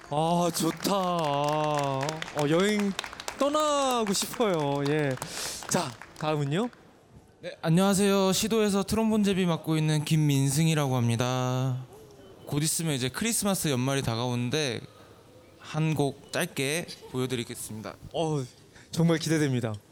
아, 좋다. 여행 떠나고 싶어요. 예. 자, 다음은요? 네, 안녕하세요. 시도에서 트롬본 제비 맡고 있는 김민승이라고 합니다. 곧 있으면 이제 크리스마스 연말이 다가오는데 한 곡 짧게 보여드리겠습니다. 정말 기대됩니다.